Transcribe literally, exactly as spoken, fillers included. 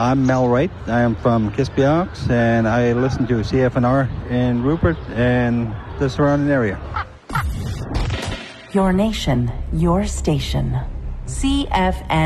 I'm Mel Wright. I am from Kispiox, and I listen to C F N R in Rupert and the surrounding area. Your nation, your station. C F N